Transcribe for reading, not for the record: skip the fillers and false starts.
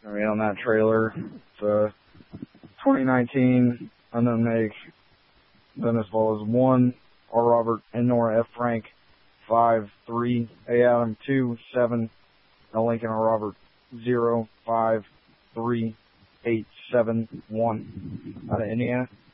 on that trailer. It's a 2019 unknown make. Then as well as 1 R. Robert N. Nora F. Frank 5 3 A. Adam 2 7 L. Lincoln R. Robert 0 5 3 8 7 1 out of Indiana.